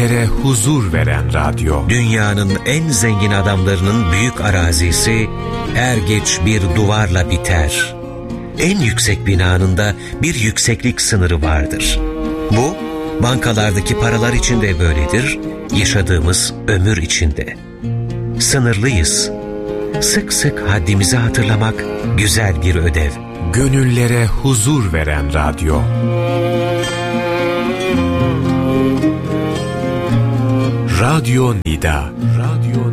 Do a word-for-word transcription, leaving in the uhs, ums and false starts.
Gönüllere huzur veren radyo. Dünyanın en zengin adamlarının büyük arazisi er geç bir duvarla biter. En yüksek binanın da bir yükseklik sınırı vardır. Bu, bankalardaki paralar için de böyledir, yaşadığımız ömür içinde. Sınırlıyız. Sık sık haddimizi hatırlamak güzel bir ödev. Gönüllere huzur veren radyo. Radyo Nida.